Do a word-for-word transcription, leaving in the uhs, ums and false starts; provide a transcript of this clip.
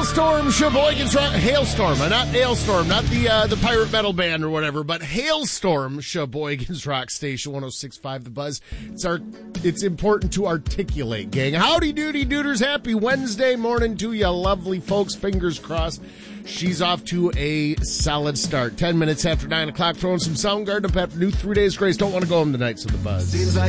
Hailstorm, Sheboygan's Rock. Hailstorm, not Hailstorm, not the uh, the pirate metal band or whatever, but Hailstorm, Sheboygan's Rock Station one oh six point five The Buzz. It's our, it's important to articulate, gang. Howdy doody dooders, happy Wednesday morning to you, lovely folks. Fingers crossed. She's off to a solid start. Ten minutes after nine o'clock, throwing some Soundgarden up after new three days grace. Don't want to go home tonight, so The Buzz.